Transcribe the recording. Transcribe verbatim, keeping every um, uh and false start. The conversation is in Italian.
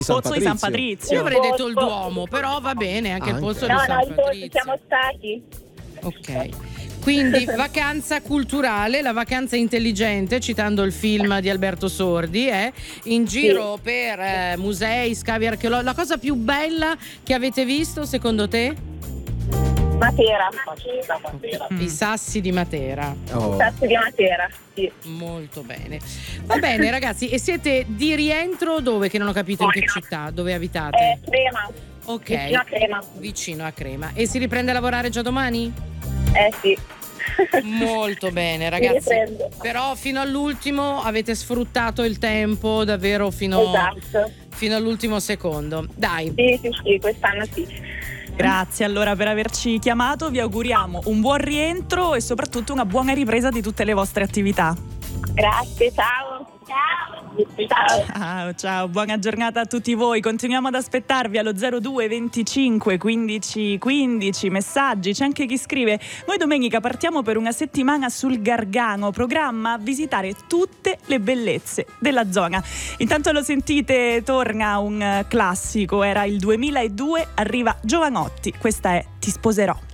Pozzo di San Patrizio. Io avrei detto il Duomo, però va bene anche, Anche. il Pozzo No, di no, San il Pozzo Patrizio. siamo stati. Ok. Quindi vacanza culturale, la vacanza intelligente, citando il film di Alberto Sordi, è in giro Sì. per eh, musei, scavi archeologici. La cosa più bella che avete visto secondo te? Matera. I sassi di Matera. Oh. Sassi di Matera, sì. Molto bene. Va bene ragazzi, e siete di rientro dove? Che non ho capito in che città, dove abitate? Eh, Crema. Ok. Vicino a Crema. Vicino a Crema. E si riprende a lavorare già domani? Eh sì. Molto bene Mi ragazzi, riprendo. però fino all'ultimo avete sfruttato il tempo davvero fino, Esatto. fino all'ultimo secondo. Dai, Sì, sì, sì, quest'anno sì. Grazie allora per averci chiamato, vi auguriamo un buon rientro e soprattutto una buona ripresa di tutte le vostre attività. Grazie, ciao. Ciao. Ciao. Ciao, ciao, buona giornata a tutti voi. Continuiamo ad aspettarvi allo zero due venticinque quindici quindici messaggi. C'è anche chi scrive: noi domenica partiamo per una settimana sul Gargano, programma visitare tutte le bellezze della zona. Intanto lo sentite, torna un classico, era il duemiladue, arriva Giovanotti, questa è Ti sposerò.